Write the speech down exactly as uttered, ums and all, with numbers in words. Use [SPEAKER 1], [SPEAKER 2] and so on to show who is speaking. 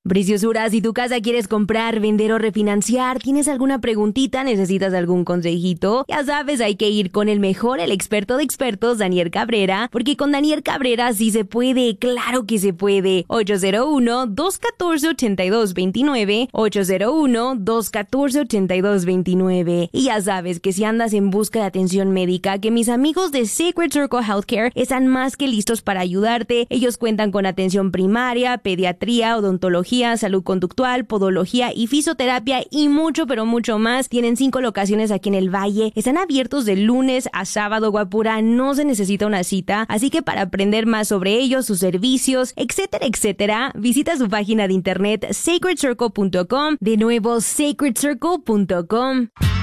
[SPEAKER 1] Preciosura, si tu casa quieres comprar, vender o refinanciar, ¿tienes alguna preguntita? ¿Necesitas algún consejito? Ya sabes, hay que ir con el mejor, el experto de expertos, Daniel Cabrera, porque con Daniel Cabrera sí se puede, claro que se puede. ocho cero uno, dos uno cuatro, ocho dos dos nueve, ocho cero uno, dos uno cuatro, ocho dos dos nueve. Y ya sabes que si andas en busca de atención médica, que mis amigos de Sacred Circle Healthcare están más que listos para ayudarte. Ellos cuentan con atención primaria, pediatría, odontología, salud conductual, podología y fisioterapia y mucho, pero mucho más. Tienen cinco locaciones aquí en el Valle. Están abiertos de lunes a sábado, guapura. No se necesita una cita. Así que para aprender más sobre ellos, sus servicios, etcétera, etcétera, visita su página de internet sacred circle punto com. De nuevo, sacred circle punto com.